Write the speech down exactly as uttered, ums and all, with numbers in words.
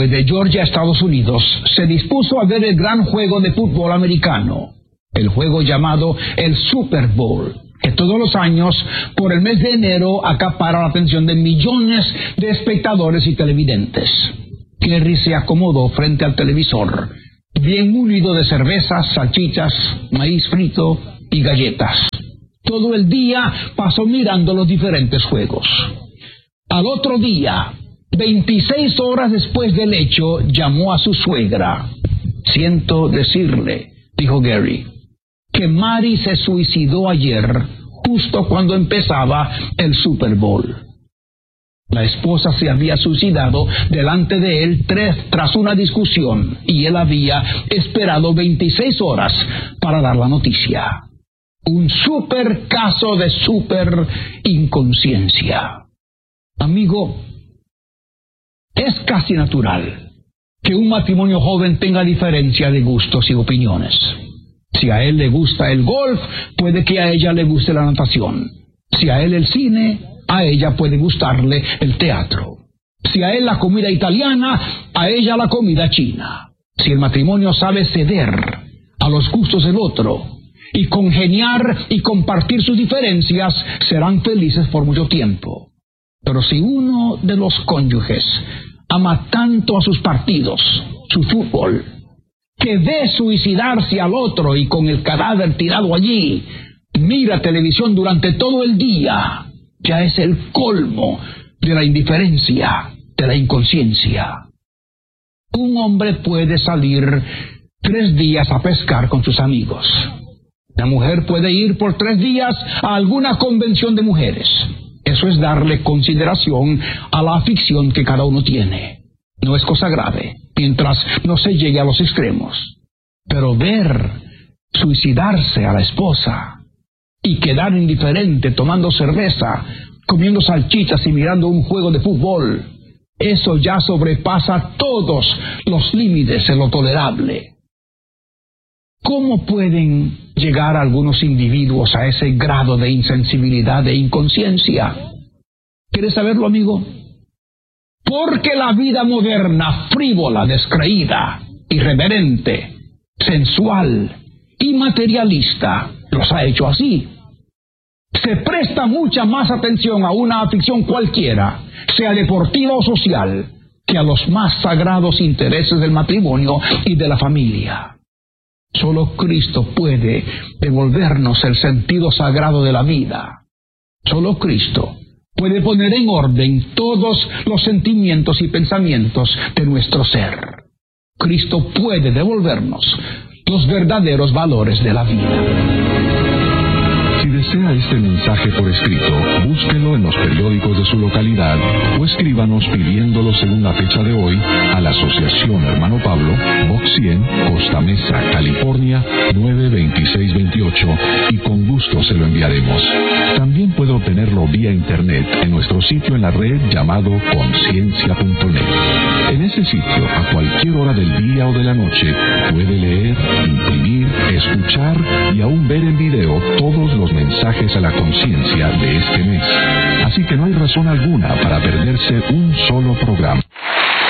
hombre de Georgia, Estados Unidos, se dispuso a ver el gran juego de fútbol americano, el juego llamado el Super Bowl, que todos los años, por el mes de enero, acapara la atención de millones de espectadores y televidentes. Gary se acomodó frente al televisor, bien munido de cervezas, salchichas, maíz frito y galletas. Todo el día pasó mirando los diferentes juegos. Al otro día, veintiséis horas después del hecho, llamó a su suegra. «Siento decirle», dijo Gary, «que Mary se suicidó ayer, justo cuando empezaba el Super Bowl». La esposa se había suicidado delante de él tres, tras una discusión, y él había esperado veintiséis horas para dar la noticia. Un super caso de super inconsciencia. Amigo, es casi natural que un matrimonio joven tenga diferencia de gustos y opiniones. Si a él le gusta el golf, puede que a ella le guste la natación. Si a él el cine, a ella puede gustarle el teatro. Si a él la comida italiana, a ella la comida china. Si el matrimonio sabe ceder a los gustos del otro y congeniar y compartir sus diferencias, serán felices por mucho tiempo. Pero si uno de los cónyuges ama tanto a sus partidos, su fútbol, que ve suicidarse al otro y con el cadáver tirado allí, mira televisión durante todo el día, ya es el colmo de la indiferencia, de la inconsciencia. Un hombre puede salir tres días a pescar con sus amigos. La mujer puede ir por tres días a alguna convención de mujeres. Eso es darle consideración a la afición que cada uno tiene. No es cosa grave, mientras no se llegue a los extremos. Pero ver suicidarse a la esposa y quedar indiferente tomando cerveza, comiendo salchichas y mirando un juego de fútbol, eso ya sobrepasa todos los límites de lo tolerable. ¿Cómo pueden llegar algunos individuos a ese grado de insensibilidad e inconsciencia? ¿Quieres saberlo, amigo? Porque la vida moderna, frívola, descreída, irreverente, sensual y materialista, los ha hecho así. Se presta mucha más atención a una afición cualquiera, sea deportiva o social, que a los más sagrados intereses del matrimonio y de la familia. Solo Cristo puede devolvernos el sentido sagrado de la vida. Solo Cristo puede poner en orden todos los sentimientos y pensamientos de nuestro ser. Cristo puede devolvernos los verdaderos valores de la vida. Si desea este mensaje por escrito, búsquelo en los periódicos de su localidad o escríbanos pidiéndolo según la fecha de hoy a la Asociación Hermano Pablo, Box cien, Costa Mesa, California, nueve veintiséis veintiocho, y con gusto se lo enviaremos. También puede obtenerlo vía internet en nuestro sitio en la red llamado conciencia punto net. En ese sitio, a cualquier hora del día o de la noche, puede leer, imprimir, escuchar y aún ver en video todos los mensajes a la conciencia de este mes. Así que no hay razón alguna para perderse un solo programa.